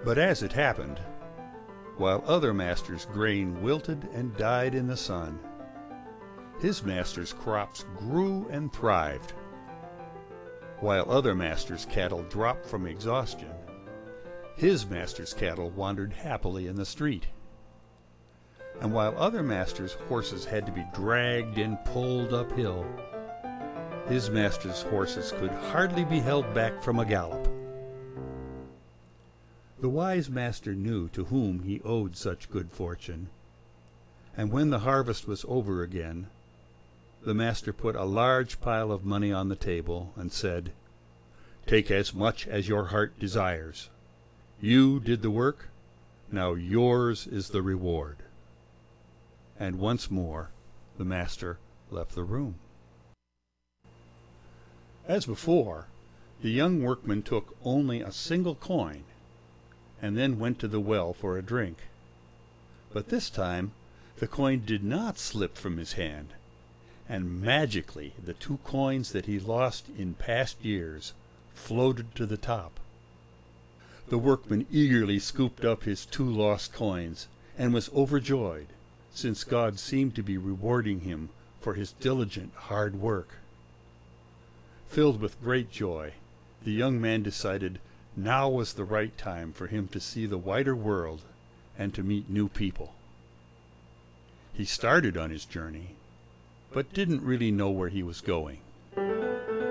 But as it happened, while other masters' grain wilted and died in the sun, his master's crops grew and thrived. While other masters' cattle dropped from exhaustion, his master's cattle wandered happily in the street. And while other masters' horses had to be dragged and pulled uphill, his master's horses could hardly be held back from a gallop. The wise master knew to whom he owed such good fortune, and when the harvest was over again, the master put a large pile of money on the table and said, "Take as much as your heart desires. You did the work, now yours is the reward." And once more the master left the room. As before, the young workman took only a single coin, and then went to the well for a drink. But this time the coin did not slip from his hand, and magically the 2 coins that he lost in past years floated to the top. The workman eagerly scooped up his 2 lost coins, and was overjoyed, since God seemed to be rewarding him for his diligent hard work. Filled with great joy, the young man decided now was the right time for him to see the wider world and to meet new people. He started on his journey, but didn't really know where he was going.